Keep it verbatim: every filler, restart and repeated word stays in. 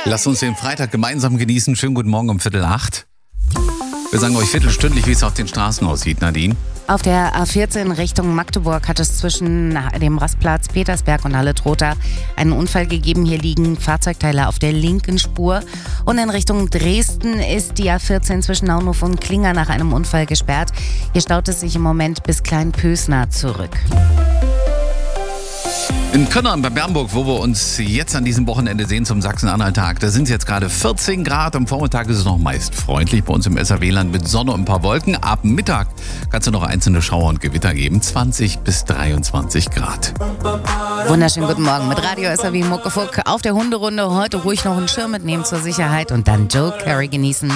Lasst uns den Freitag gemeinsam genießen. Schönen guten Morgen um Viertel acht. Wir sagen euch viertelstündlich, wie es auf den Straßen aussieht, Nadine. Auf der A vierzehn Richtung Magdeburg hat es zwischen dem Rastplatz Petersberg und Halle-Trotha einen Unfall gegeben. Hier liegen Fahrzeugteile auf der linken Spur. Und in Richtung Dresden ist die A vierzehn zwischen Naunhof und Klinger nach einem Unfall gesperrt. Hier staut es sich im Moment bis Kleinpösner zurück. In Könnern bei Bernburg, wo wir uns jetzt an diesem Wochenende sehen zum Sachsen-Anhalt-Tag, da sind es jetzt gerade vierzehn Grad. Am Vormittag ist es noch meist freundlich bei uns im S R W-Land mit Sonne und ein paar Wolken. Ab Mittag kannst du noch einzelne Schauer und Gewitter geben. zwanzig bis dreiundzwanzig Grad. Wunderschönen guten Morgen mit Radio S R W Muckefuck. Auf der Hunderunde heute ruhig noch einen Schirm mitnehmen zur Sicherheit und dann Joe Carey genießen.